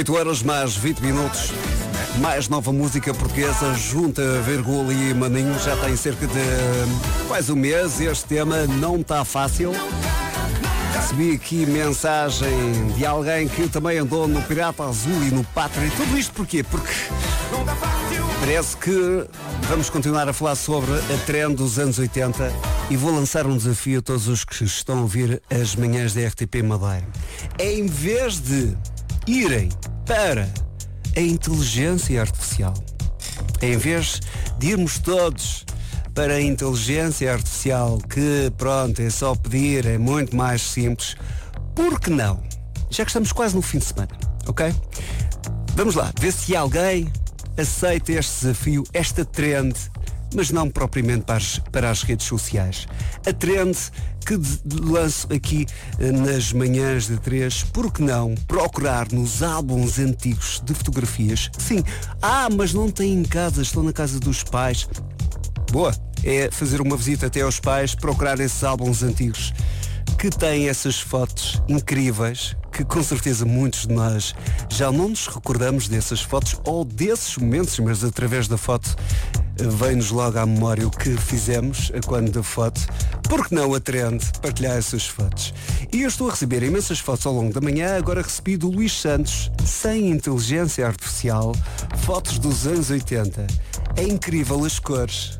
8 horas mais 20 minutos. Mais nova música portuguesa, junta Virgul e Maninho. Já tem cerca de quase um mês. Este tema não está fácil. Recebi aqui mensagem de alguém que também andou no Pirata Azul e no Pátria. Tudo isto porquê? Porque parece que vamos continuar a falar sobre a trend dos anos 80 e vou lançar um desafio a todos os que estão a ouvir as manhãs da RTP Madeira. Em vez de irem para a inteligência artificial, em vez de irmos todos para a inteligência artificial, que pronto, é só pedir, é muito mais simples, por que não? Já que estamos quase no fim de semana, ok? Vamos lá, ver se alguém aceita este desafio, esta trend, mas não propriamente para as redes sociais. A trend que lanço aqui nas manhãs de 3, por que não procurar nos álbuns antigos de fotografias? Sim, mas não têm em casa, estão na casa dos pais. Boa, é fazer uma visita até aos pais, procurar esses álbuns antigos que têm essas fotos incríveis, que com certeza muitos de nós já não nos recordamos dessas fotos ou desses momentos, mas através da foto vem-nos logo à memória o que fizemos quando da foto. Por que não a trend partilhar essas fotos? E eu estou a receber imensas fotos ao longo da manhã. Agora recebi do Luís Santos, sem inteligência artificial, fotos dos anos 80. É incrível as cores.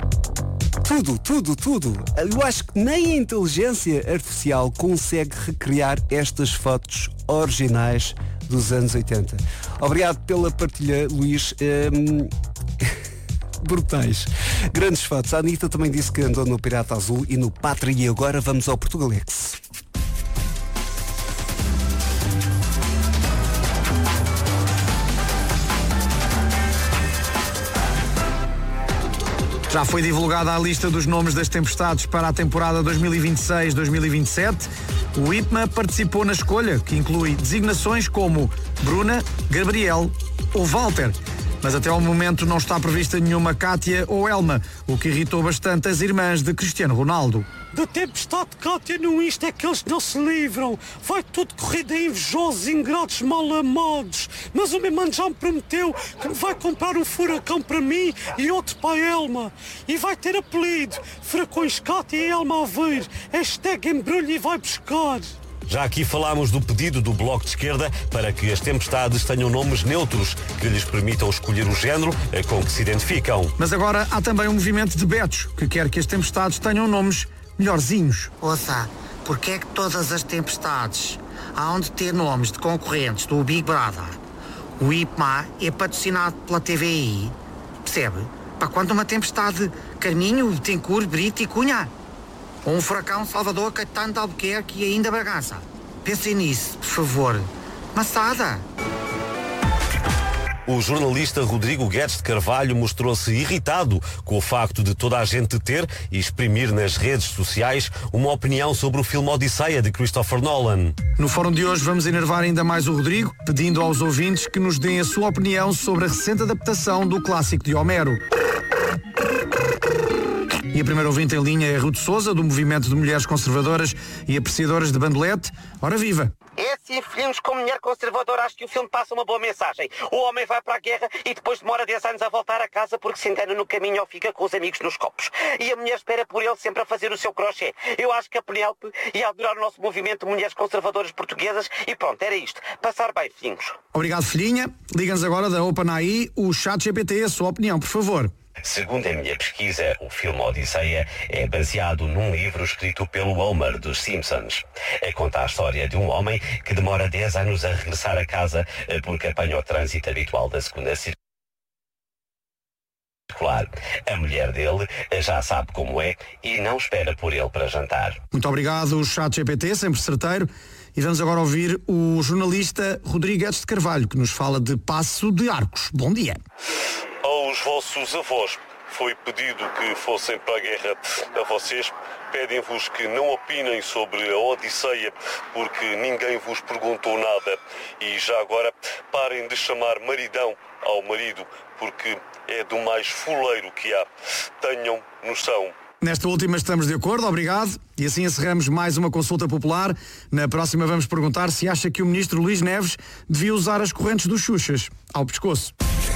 Tudo. Eu acho que nem a inteligência artificial consegue recriar estas fotos originais dos anos 80. Obrigado pela partilha, Luís. Brutais. Grandes fotos. A Anitta também disse que andou no Pirata Azul e no Pátria. E agora vamos ao Portugalex. Já foi divulgada a lista dos nomes das tempestades para a temporada 2026-2027. O IPMA participou na escolha, que inclui designações como Bruna, Gabriel ou Walter. Mas até ao momento não está prevista nenhuma Kátia ou Elma, o que irritou bastante as irmãs de Cristiano Ronaldo. Da tempestade de Kátia no Insta é que eles não se livram. Vai tudo corrida a invejosos, ingratos, mal amados. Mas o meu mano já me prometeu que me vai comprar um furacão para mim e outro para a Elma. E vai ter apelido. Furacões Kátia e Elma a ver. Hashtag embrulho e vai buscar. Já aqui falámos do pedido do Bloco de Esquerda para que as tempestades tenham nomes neutros que lhes permitam escolher o género com que se identificam. Mas agora há também um movimento de betos que quer que as tempestades tenham nomes melhorzinhos. Ouça, porque é que todas as tempestades hão de ter nomes de concorrentes do Big Brother? O IPMA é patrocinado pela TVI, percebe? Para quando uma tempestade Carminho, Betancourt, Brito e Cunha. Ou um furacão Salvador, Caetano de Albuquerque e ainda Bragança. Pensem nisso, por favor. Maçada. O jornalista Rodrigo Guedes de Carvalho mostrou-se irritado com o facto de toda a gente ter e exprimir nas redes sociais uma opinião sobre o filme Odisseia de Christopher Nolan. No fórum de hoje vamos enervar ainda mais o Rodrigo, pedindo aos ouvintes que nos deem a sua opinião sobre a recente adaptação do clássico de Homero. E a primeira ouvinte em linha é Ruth Souza, do Movimento de Mulheres Conservadoras e Apreciadoras de Bandolete. Ora viva! É assim, filhos, como mulher conservadora, acho que o filme passa uma boa mensagem. O homem vai para a guerra e depois demora 10 anos a voltar a casa porque se engana no caminho ou fica com os amigos nos copos. E a mulher espera por ele sempre a fazer o seu crochê. Eu acho que a Penélope ia adorar o nosso movimento de mulheres conservadoras portuguesas e pronto, era isto. Passar bem, filhinhos. Obrigado, filhinha. Liga-nos agora da OpenAI, o ChatGPT, a sua opinião, por favor. Segundo a minha pesquisa, o filme Odisseia é baseado num livro escrito pelo Homer dos Simpsons. Conta a história de um homem que demora 10 anos a regressar a casa porque apanha o trânsito habitual da segunda circular. A mulher dele já sabe como é e não espera por ele para jantar. Muito obrigado, ChatGPT, sempre certeiro. E vamos agora ouvir o jornalista Rodrigo Guedes de Carvalho, que nos fala de Paço de Arcos. Bom dia. Aos vossos avós foi pedido que fossem para a guerra. A vocês pedem-vos que não opinem sobre a Odisseia porque ninguém vos perguntou nada. E já agora parem de chamar maridão ao marido porque é do mais fuleiro que há. Tenham noção Nesta última estamos de acordo, obrigado. E assim encerramos mais uma consulta popular. Na próxima vamos perguntar se acha que o ministro Luís Neves devia usar as correntes dos Xuxas ao pescoço.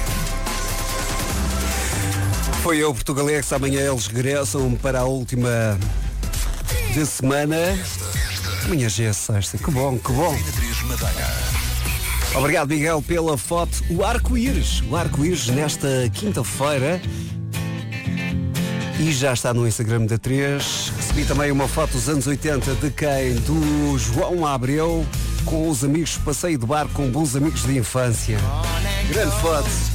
Foi o Portugalex, amanhã eles regressam para a última de semana. Amanhã já é sexta, que bom, que bom. Obrigado, Miguel, pela foto. O arco-íris nesta quinta-feira. E já está no Instagram da 3. Recebi também uma foto dos anos 80 de quem? Do João Abreu, com os amigos, passeio de barco com bons amigos de infância. Grande foto.